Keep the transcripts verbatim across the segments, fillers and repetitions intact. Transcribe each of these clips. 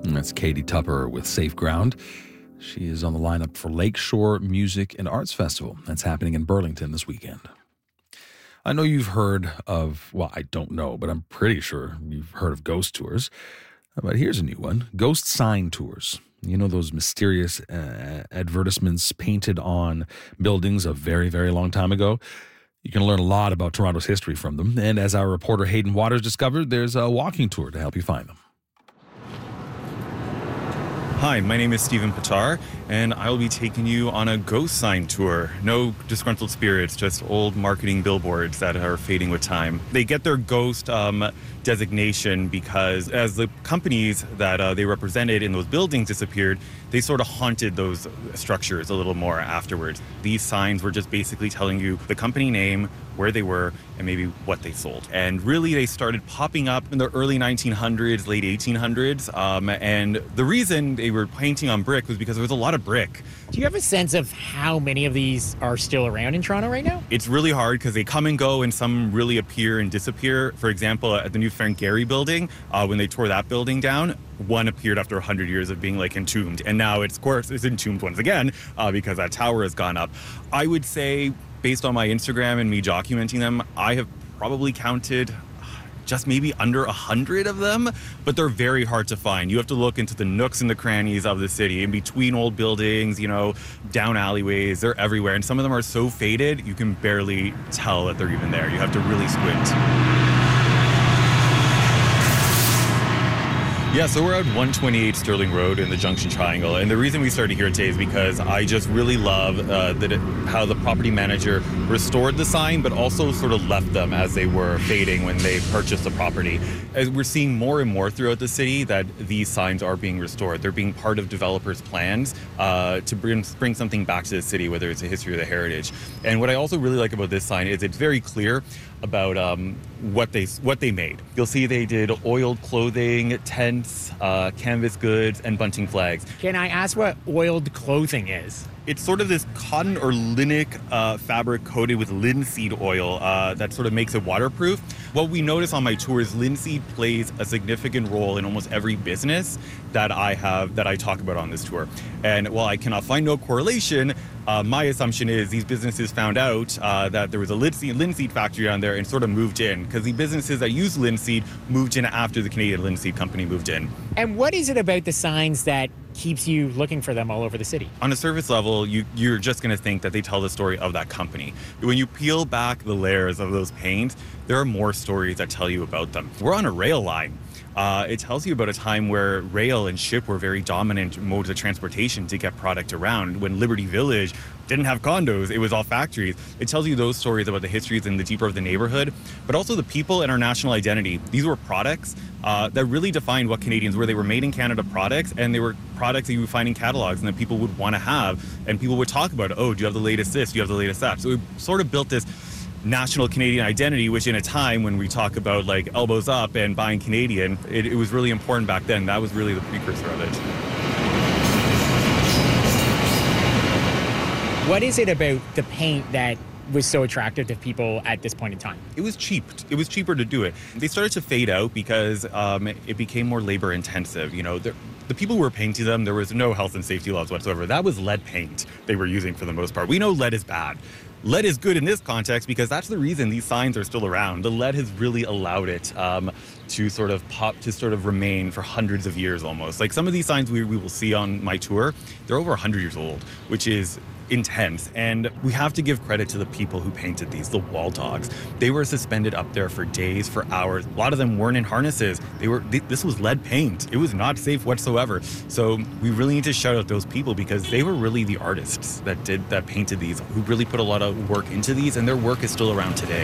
And that's Katie Tupper with Safe Ground. She is on the lineup for Lakeshore Music and Arts Festival. That's happening in Burlington this weekend. I know you've heard of, well, I don't know, but I'm pretty sure you've heard of ghost tours. But here's a new one, ghost sign tours. You know those mysterious uh, advertisements painted on buildings a very, very long time ago? You can learn a lot about Toronto's history from them. And as our reporter Hayden Waters discovered, there's a walking tour to help you find them. Hi, my name is Stephen Patar, and I will be taking you on a ghost sign tour. No disgruntled spirits, just old marketing billboards that are fading with time. They get their ghost um, designation because as the companies that uh, they represented in those buildings disappeared, they sort of haunted those structures a little more afterwards. These signs were just basically telling you the company name, where they were, and maybe what they sold. And really, they started popping up in the early nineteen hundreds, late eighteen hundreds. Um, and the reason they were painting on brick was because there was a lot of brick. Do you have a sense of how many of these are still around in Toronto right now? It's really hard because they come and go and some really appear and disappear. For example, at the new Frank Gehry building, uh, when they tore that building down, one appeared after one hundred years of being like entombed. And now it's, of course, it's entombed once again uh, because that tower has gone up. I would say, based on my Instagram and me documenting them, I have probably counted just maybe under a hundred of them, but they're very hard to find. You have to look into the nooks and the crannies of the city, in between old buildings, you know, down alleyways, they're everywhere. And some of them are so faded, you can barely tell that they're even there. You have to really squint. Yeah, so we're at one twenty-eight Sterling Road in the Junction Triangle, and the reason we started here today is because I just really love uh, that it, how the property manager restored the sign, but also sort of left them as they were fading when they purchased the property. As we're seeing more and more throughout the city that these signs are being restored. They're being part of developers' plans uh, to bring, bring something back to the city, whether it's a history or the heritage. And what I also really like about this sign is it's very clear about um, what they what they made. You'll see they did oiled clothing, tents, uh, canvas goods, and bunting flags. Can I ask what oiled clothing is? It's sort of this cotton or linic uh, fabric coated with linseed oil uh, that sort of makes it waterproof. What we notice on my tour is linseed plays a significant role in almost every business that I have, that I talk about on this tour. And while I cannot find no correlation, uh, my assumption is these businesses found out uh, that there was a linseed, linseed factory on there and sort of moved in, because the businesses that use linseed moved in after the Canadian Linseed Company moved in. And what is it about the signs that keeps you looking for them all over the city? On a surface level, you, you're just going to think that they tell the story of that company. When you peel back the layers of those paints, there are more stories that tell you about them. We're on a rail line. Uh, it tells you about a time where rail and ship were very dominant modes of transportation to get product around. When Liberty Village didn't have condos, it was all factories. It tells you those stories about the histories and the deeper of the neighborhood, but also the people and our national identity. These were products uh, that really defined what Canadians were. They were made in Canada products, and they were products that you would find in catalogs and that people would want to have, and people would talk about, oh, do you have the latest this, do you have the latest that? So we sort of built this national Canadian identity, which in a time when we talk about like elbows up and buying Canadian, it, it was really important back then. That was really the precursor of it. What is it about the paint that was so attractive to people at this point in time? It was cheap. It was cheaper to do it. They started to fade out because um, it became more labor intensive. You know, the, the people who were painting them, there was no health and safety laws whatsoever. That was lead paint they were using for the most part. We know lead is bad. Lead is good in this context because that's the reason these signs are still around. The lead has really allowed it um, to sort of pop, to sort of remain for hundreds of years almost. Like some of these signs we, we will see on my tour, they're over one hundred years old, which is intense. And we have to give credit to the people who painted these, the wall dogs. They were suspended up there for days, for hours. A lot of them weren't in harnesses. They were. They, this was lead paint. It was not safe whatsoever. So we really need to shout out those people because they were really the artists that did that painted these, who really put a lot of work into these, and their work is still around today.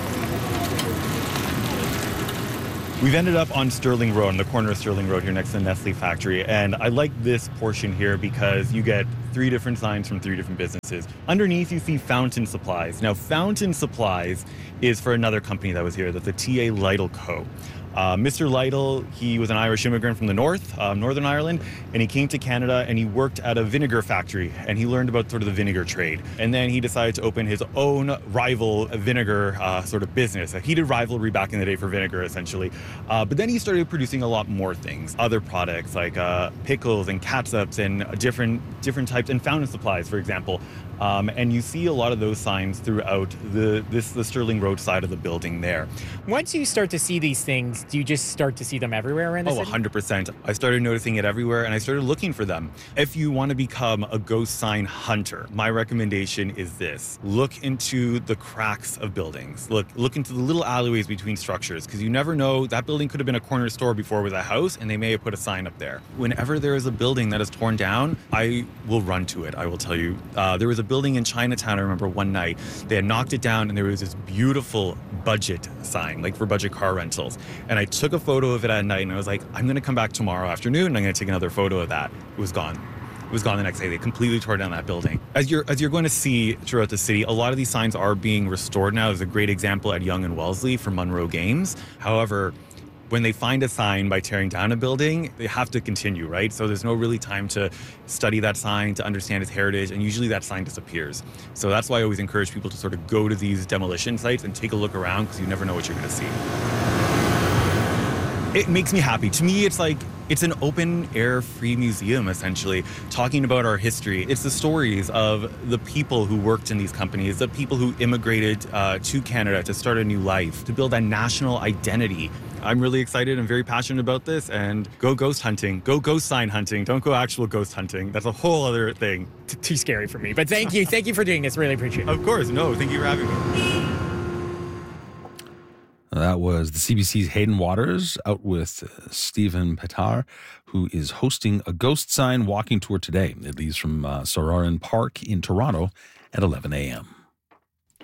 We've ended up on Sterling Road, on the corner of Sterling Road here next to the Nestle factory. And I like this portion here because you get three different signs from three different businesses. Underneath, you see Fountain Supplies. Now, Fountain Supplies is for another company that was here, that's the T A Lytle Co. Uh, Mister Lytle, he was an Irish immigrant from the north, um, Northern Ireland, and he came to Canada and he worked at a vinegar factory and he learned about sort of the vinegar trade. And then he decided to open his own rival vinegar uh, sort of business, a heated rivalry back in the day for vinegar, essentially. Uh, but then he started producing a lot more things, other products like uh, pickles and catsups and different different types, and fountain supplies, for example. Um, and you see a lot of those signs throughout the this the Sterling Road side of the building there. Once you start to see these things, do you just start to see them everywhere in the Oh, city? one hundred percent. I started noticing it everywhere and I started looking for them. If you want to become a ghost sign hunter, my recommendation is this. Look into the cracks of buildings. Look, look into the little alleyways between structures, because you never know, that building could have been a corner store before it was a house and they may have put a sign up there. Whenever there is a building that is torn down, I will run to it, I will tell you. Uh, there was a building in Chinatown, I remember one night, they had knocked it down and there was this beautiful budget sign, like for budget car rentals. And I took a photo of it at night and I was like, I'm gonna come back tomorrow afternoon and I'm gonna take another photo of that. It was gone. It was gone the next day. They completely tore down that building. As you're as you're going to see throughout the city, a lot of these signs are being restored now. There's a great example at Yonge and Wellesley for Monroe Games. However, when they find a sign by tearing down a building, they have to continue, right? So there's no really time to study that sign, to understand its heritage, and usually that sign disappears. So that's why I always encourage people to sort of go to these demolition sites and take a look around, because you never know what you're going to see. It makes me happy. To me, it's like, it's an open air free museum, essentially, talking about our history. It's the stories of the people who worked in these companies, the people who immigrated uh, to Canada to start a new life, to build that national identity. I'm really excited and very passionate about this, and go ghost hunting. Go ghost sign hunting. Don't go actual ghost hunting. That's a whole other thing. T- too scary for me. But thank you. Thank you for doing this. Really appreciate it. Of course. No, thank you for having me. That was the C B C's Hayden Waters out with uh, Stephen Petar, who is hosting a ghost sign walking tour today. It leaves from uh, Sauraran Park in Toronto at eleven a.m.